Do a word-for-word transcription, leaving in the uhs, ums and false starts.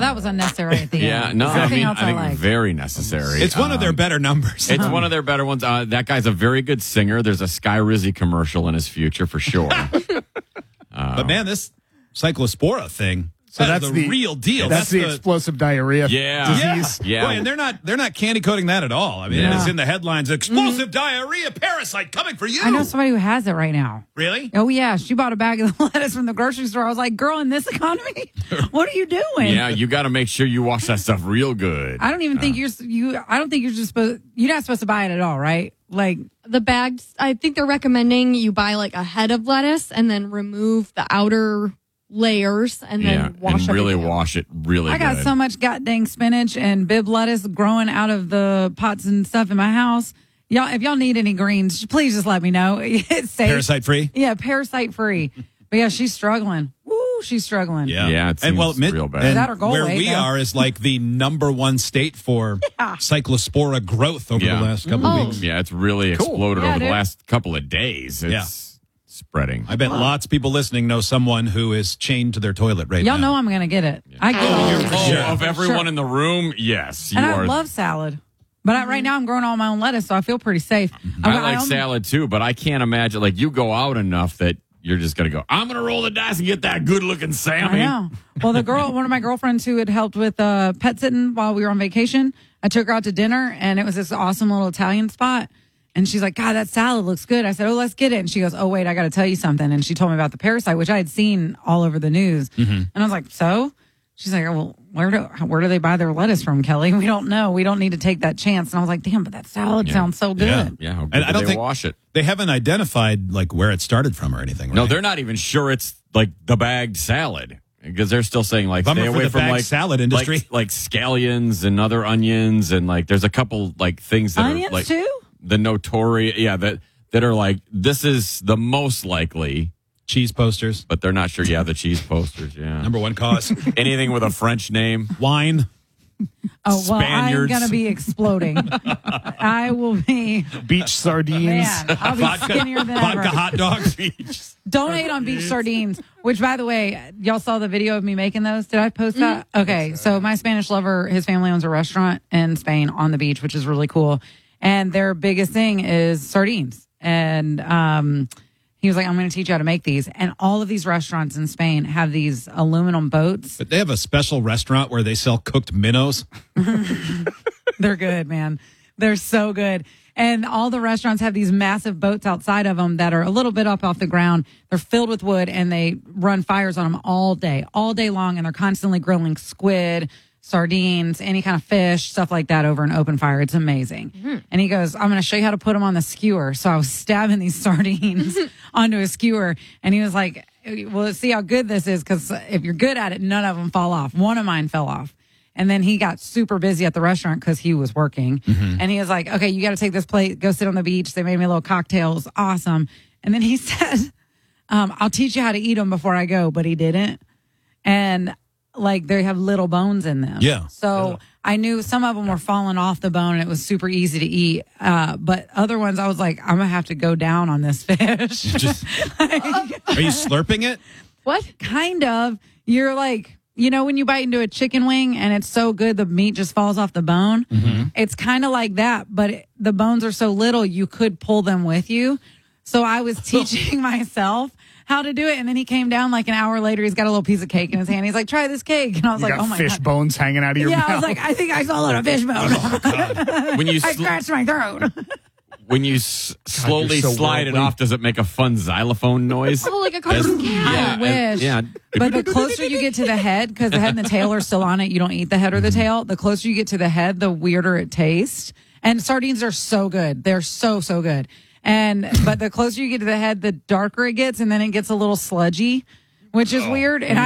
that was unnecessary at the Yeah, end. no, I Something mean, else I think like. very necessary. It's one of their Um, better numbers. It's one of their better ones. Uh, that guy's a very good singer. There's a Sky Rizzy commercial in his future for sure. But man, this cyclospora thing. So that that's is the the real deal. That's, the, explosive diarrhea Yeah. disease. Yeah. Boy, and they're not they're not candy coating that at all. I mean, Yeah. it's in the headlines: explosive diarrhea parasite coming for you. I know somebody who has it right now. Really? Oh, yeah. She bought a bag of lettuce from the grocery store. I was like, girl, in this economy, what are you doing? Yeah, you got to make sure you wash that stuff real good. I don't even think you're you. I don't think you're just supposed. You're not supposed to buy it at all, right? Like The bags, I think they're recommending you buy like a head of lettuce and then remove the outer layers and then yeah, wash and really everything out. wash it really I got good. so much god dang spinach and bib lettuce growing out of the pots and stuff in my house. Y'all, if y'all need any greens, please just let me know. It's safe. Parasite free? Yeah, parasite free. But yeah, she's struggling. Woo, she's struggling. Yeah, Yeah, it and well, seems mid- real bad. and That or where Galway, we though. are is like the number one state for cyclospora growth over Yeah. the last couple Oh. of weeks. Yeah, it's really exploded Yeah, over the dude. last couple of days. It's spreading. I bet lots of people listening know someone who is chained to their toilet right Y'all now. know I'm going to get it. I get it. Oh, Sure. of everyone Sure. in the room, yes, you And are. I love salad. But I, right now I'm growing all my own lettuce, so I feel pretty safe. I like only- salad too, but I can't imagine like you go out enough that you're just gonna go. I'm gonna roll the dice and get that good looking I Sammy. know. Well, the girl, one of my girlfriends who had helped with uh, pet sitting while we were on vacation, I took her out to dinner, and it was this awesome little Italian spot. And she's like, God, that salad looks good. I said, oh, let's get it. And she goes, oh, wait, I got to tell you something. And she told me about the parasite, which I had seen all over the news. And I was like, so? She's like, well, where do where do they buy their lettuce from, Kelly? We don't know. We don't need to take that chance. And I was like, damn, but that salad sounds so good. Yeah. Yeah, how good And I do don't they think wash it? They haven't identified like where it started from or anything. Right? No, they're not even sure it's like the bagged salad because they're still saying like Bummer stay for away the from bagged like salad industry. like, like scallions and other onions and like there's a couple like things that Onions are like too? the notorious yeah that that are like this is the most likely, cheese posters. but they're not sure. Yeah, the cheese posters. Yeah, Number one cause. anything with a French name. Wine. Oh, well, I'm Spaniards. going to be exploding. I will be, Beach sardines. man, I'll be skinnier than Vodka ever. hot dogs. Donate on beach sardines, which, by the way, y'all saw the video of me making those. Did I post that? Okay. So my Spanish lover, his family owns a restaurant in Spain on the beach, which is really cool. And their biggest thing is sardines. And um, he was like, I'm going to teach you how to make these. And all of these restaurants in Spain have these aluminum boats. But they have a special restaurant where they sell cooked minnows. They're good, man. They're so good. And all the restaurants have these massive boats outside of them that are a little bit up off the ground. They're filled with wood and they run fires on them all day, all day long. And they're constantly grilling squid, sardines, any kind of fish, stuff like that over an open fire. It's amazing. And he goes, I'm going to show you how to put them on the skewer. So I was stabbing these sardines onto a skewer. And he was like, well, let's see how good this is. Because if you're good at it, none of them fall off. One of mine fell off. And then he got super busy at the restaurant because he was working. And he was like, okay, you got to take this plate, go sit on the beach. They made me a little cocktail. It was awesome. And then he said, um, I'll teach you how to eat them before I go. But he didn't. And like they have little bones in them. Yeah. So I knew some of them were falling off the bone and it was super easy to eat. Uh, but other ones, I was like, I'm going to have to go down on this fish. Just, are you slurping it? What? Kind of. You're like, you know, when you bite into a chicken wing and it's so good, the meat just falls off the bone. It's kind of like that, but it, the bones are so little, you could pull them with you. So I was teaching myself how to do it. And then he came down like an hour later. He's got a little piece of cake in his hand. He's like, try this cake. And I was You like, got oh my fish God. bones hanging out of your Yeah, mouth. I was like, I think I swallowed a fish bone. When you I sl- scratched my throat. when you s- slowly so slide it worldly. off, does it make a fun xylophone noise? Oh, like a cartoon cat. I wish. Yeah. But the closer you get to the head, because the head and the tail are still on it, you don't eat the head or the tail. The closer you get to the head, the weirder it tastes. And sardines are so good. They're so, so good. And, but the closer you get to the head, the darker it gets, and then it gets a little sludgy, which is weird. And I